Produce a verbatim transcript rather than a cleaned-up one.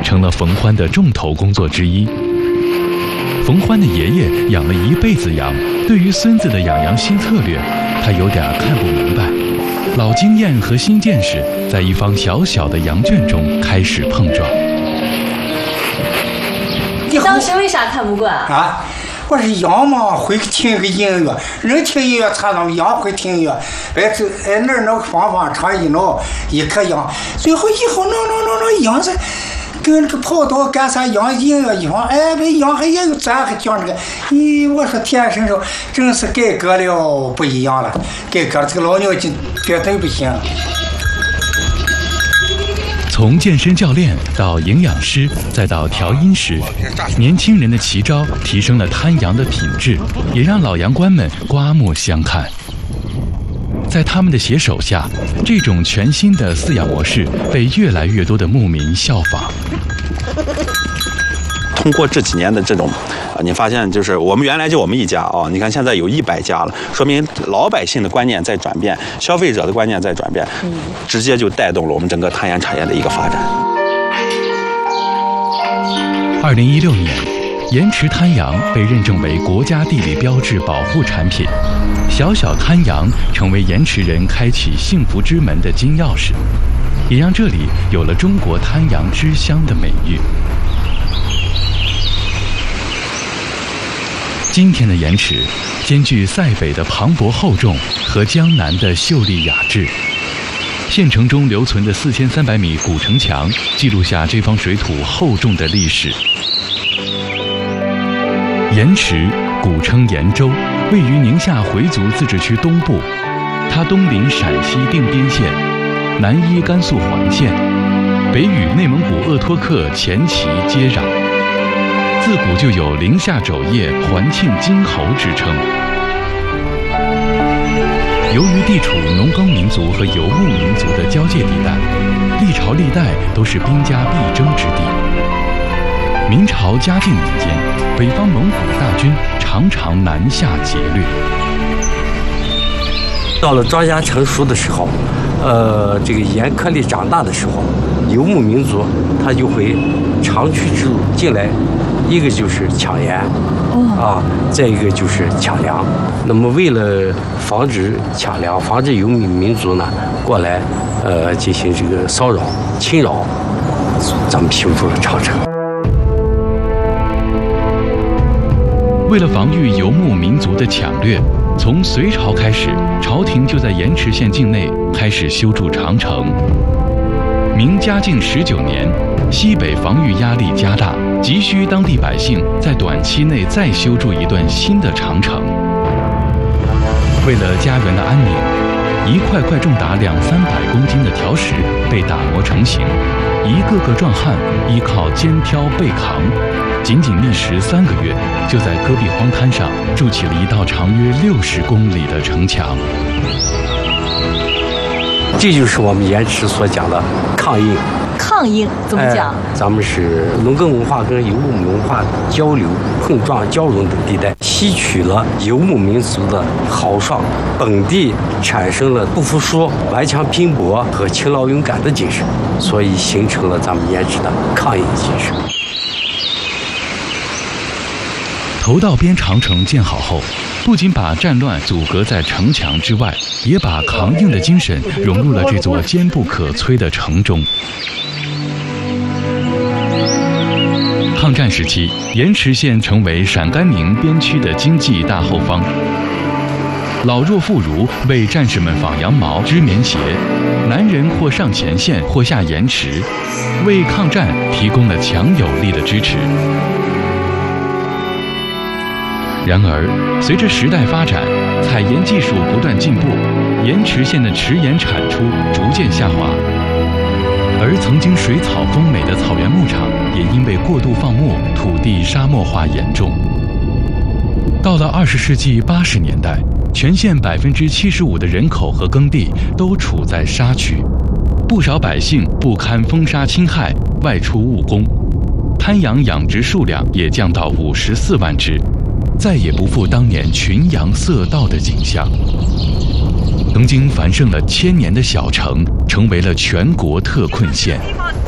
成了冯欢的重头工作之一。冯欢的爷爷养了一辈子羊，对于孙子的养羊新策略，他有点看不明白。老经验和新见识在一方小小的羊圈中开始碰撞。 你当时为啥看不惯啊？我是羊嘛，会听个音乐，人听音乐差咱们羊会听音乐，哎这哎那儿那个方法长一挠，一颗羊，最后以后那那那那羊是跟那个跑道干啥羊音乐一放，哎这羊还也有咱还讲这个，咦我说天生说真是改革了不一样了，改革了这个老牛就绝对不行。 从健身教练到营养师，再到调音师，年轻人的奇招提升了滩羊的品质，也让老羊倌们刮目相看。在他们的携手下，这种全新的饲养模式被越来越多的牧民效仿。 通过这几年的这种，啊，你发现就是我们原来就我们一家啊，你看现在有一百家了，说明老百姓的观念在转变，消费者的观念在转变，嗯，直接就带动了我们整个滩羊产业的一个发展。 二零一六年，盐池滩羊被认证为国家地理标志保护产品，小小滩羊成为盐池人开启幸福之门的金钥匙，也让这里有了中国滩羊之乡的美誉。今天的盐池，兼具塞北的磅礴厚重和江南的秀丽雅致。县城中留存的四千三百米古城墙，记录下这方水土厚重的历史。盐池，古称盐州，位于宁夏回族自治区东部，它东临陕西定边县，南依甘肃环县，北与内蒙古鄂托克前旗接壤。自古就有宁夏肘腋、环庆金侯之称。由于地处农耕民族和游牧民族的交界地带，历朝历代都是兵家必争之地。明朝嘉靖年间，北方猛虎大军常常南下劫掠。 到了庄稼成熟的时候，呃，这个盐颗粒长大的时候，游牧民族他就会长驱直入进来。一个就是抢盐，啊，再一个就是抢粮。那么为了防止抢粮，防止游牧民族呢过来，呃，进行这个骚扰、侵扰，咱们修筑了长城。 为了防御游牧民族的抢掠，从隋朝开始，朝廷就在盐池县境内开始修筑长城。明嘉靖十九年，西北防御压力加大，急需当地百姓在短期内再修筑一段新的长城。为了家园的安宁，一块块重达两三百公斤的条石被打磨成型，一个个壮汉依靠肩挑背扛，仅仅历时三个月，就在戈壁荒滩上筑起了一道长约六十公里的城墙。 这就是我们盐池所讲的抗印。 抗印怎么讲？ 哎、咱们是农耕文化跟游牧文化交流、碰撞、交融的地带，吸取了游牧民族的豪爽，本地产生了不服输、顽强拼搏和勤劳勇敢的精神，所以形成了咱们盐池的抗印精神。 头道边长城建好后，不仅把战乱阻隔在城墙之外，也把扛硬的精神融入了这座坚不可摧的城中。抗战时期，盐池县成为陕甘宁边区的经济大后方。老弱妇孺为战士们纺羊毛、织棉鞋，男人或上前线，或下盐池，为抗战提供了强有力的支持。然而，随着时代发展，采盐技术不断进步，盐池县的池盐产出逐渐下滑，而曾经水草丰美的草原牧场也因为过度放牧，土地沙漠化严重。到了二十世纪八十年代，全县百分之七十五的人口和耕地都处在沙区，不少百姓不堪风沙侵害，外出务工，滩羊养殖数量也降到五十四万只。再也不复当年群羊色道的景象。曾经繁盛了千年的小城，成为了全国特困县。